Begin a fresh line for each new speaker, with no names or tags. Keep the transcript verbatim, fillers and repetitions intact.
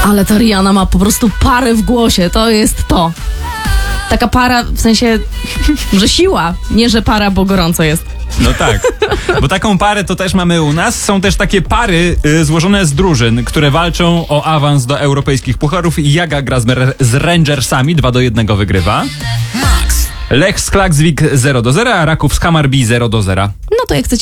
Ale ta Rihanna ma po prostu parę w głosie, to jest to. Taka para, w sensie, że siła, nie że para, bo gorąco jest.
No tak, bo taką parę to też mamy u nas. Są też takie pary y, złożone z drużyn, które walczą o awans do europejskich pucharów. Jaga gra z, mer- z Rangersami, dwa do jednego wygrywa. Lech z Klaksvik zero do zera, a Raków z Hammarby zero do zera.
No to jak chcecie